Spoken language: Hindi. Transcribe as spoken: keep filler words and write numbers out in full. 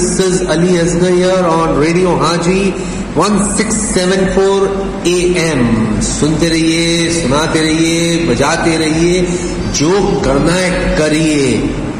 This is Ali Asghar here on Radio Haji sixteen seventy-four A M. सुनते रहिए, सुनाते रहिए, बजाते रहिए, जो करना है करिए.